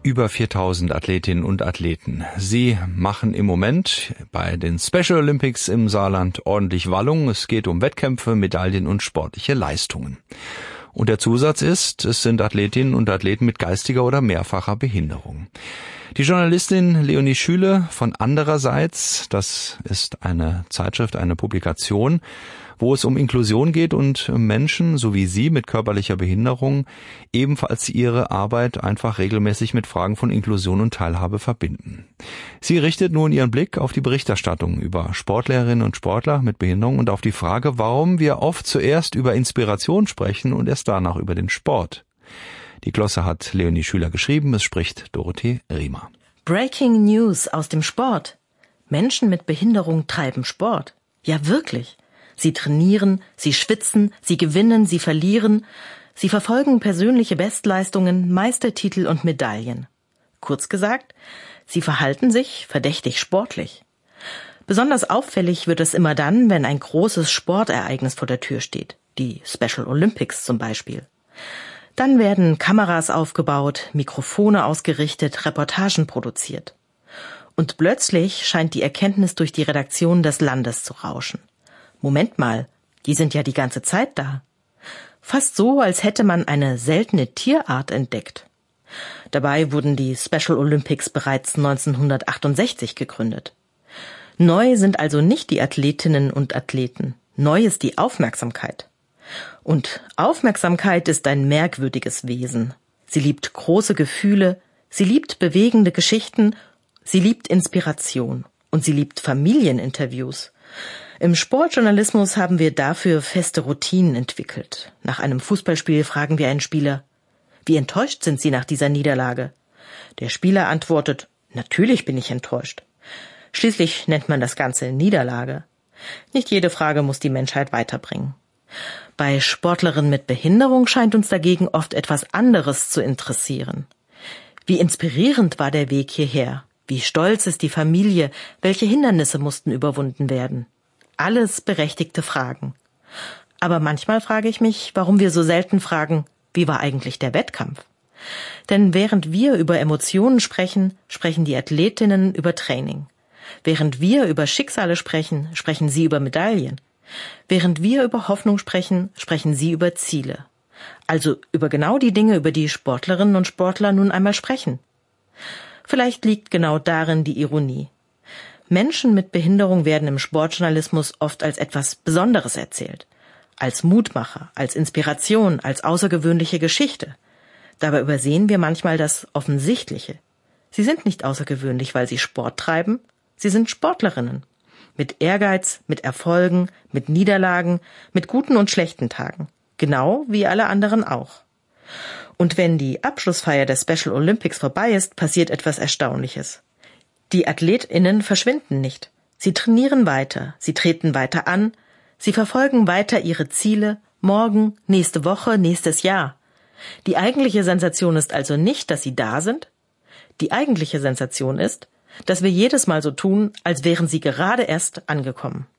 Über 4000 Athletinnen und Athleten. Sie machen im Moment bei den Special Olympics im Saarland ordentlich Wallung. Es geht um Wettkämpfe, Medaillen und sportliche Leistungen. Und der Zusatz ist, es sind Athletinnen und Athleten mit geistiger oder mehrfacher Behinderung. Die Journalistin Leonie Schüle von Andererseits, das ist eine Zeitschrift, eine Publikation, wo es um Inklusion geht und Menschen, so wie Sie, mit körperlicher Behinderung ebenfalls ihre Arbeit einfach regelmäßig mit Fragen von Inklusion und Teilhabe verbinden. Sie richtet nun ihren Blick auf die Berichterstattung über Sportlerinnen und Sportler mit Behinderung und auf die Frage, warum wir oft zuerst über Inspiration sprechen und erst danach über den Sport. Die Glosse hat Leonie Schüler geschrieben, es spricht Dorothee Riemer. Breaking News aus dem Sport. Menschen mit Behinderung treiben Sport. Ja, wirklich. Sie trainieren, sie schwitzen, sie gewinnen, sie verlieren. Sie verfolgen persönliche Bestleistungen, Meistertitel und Medaillen. Kurz gesagt, sie verhalten sich verdächtig sportlich. Besonders auffällig wird es immer dann, wenn ein großes Sportereignis vor der Tür steht. Die Special Olympics zum Beispiel. Dann werden Kameras aufgebaut, Mikrofone ausgerichtet, Reportagen produziert. Und plötzlich scheint die Erkenntnis durch die Redaktion des Landes zu rauschen. Moment mal, die sind ja die ganze Zeit da. Fast so, als hätte man eine seltene Tierart entdeckt. Dabei wurden die Special Olympics bereits 1968 gegründet. Neu sind also nicht die Athletinnen und Athleten, neu ist die Aufmerksamkeit. Und Aufmerksamkeit ist ein merkwürdiges Wesen. Sie liebt große Gefühle, sie liebt bewegende Geschichten, sie liebt Inspiration und sie liebt Familieninterviews. Im Sportjournalismus haben wir dafür feste Routinen entwickelt. Nach einem Fußballspiel fragen wir einen Spieler, wie enttäuscht sind Sie nach dieser Niederlage? Der Spieler antwortet, natürlich bin ich enttäuscht. Schließlich nennt man das Ganze Niederlage. Nicht jede Frage muss die Menschheit weiterbringen. Bei Sportlerinnen mit Behinderung scheint uns dagegen oft etwas anderes zu interessieren. Wie inspirierend war der Weg hierher? Wie stolz ist die Familie? Welche Hindernisse mussten überwunden werden? Alles berechtigte Fragen. Aber manchmal frage ich mich, warum wir so selten fragen, wie war eigentlich der Wettkampf? Denn während wir über Emotionen sprechen, sprechen die Athletinnen über Training. Während wir über Schicksale sprechen, sprechen sie über Medaillen. Während wir über Hoffnung sprechen, sprechen sie über Ziele. Also über genau die Dinge, über die Sportlerinnen und Sportler nun einmal sprechen. Vielleicht liegt genau darin die Ironie. Menschen mit Behinderung werden im Sportjournalismus oft als etwas Besonderes erzählt. Als Mutmacher, als Inspiration, als außergewöhnliche Geschichte. Dabei übersehen wir manchmal das Offensichtliche. Sie sind nicht außergewöhnlich, weil sie Sport treiben. Sie sind Sportlerinnen. Mit Ehrgeiz, mit Erfolgen, mit Niederlagen, mit guten und schlechten Tagen. Genau wie alle anderen auch. Und wenn die Abschlussfeier der Special Olympics vorbei ist, passiert etwas Erstaunliches. Die AthletInnen verschwinden nicht. Sie trainieren weiter, sie treten weiter an, sie verfolgen weiter ihre Ziele, morgen, nächste Woche, nächstes Jahr. Die eigentliche Sensation ist also nicht, dass sie da sind. Die eigentliche Sensation ist, dass wir jedes Mal so tun, als wären sie gerade erst angekommen.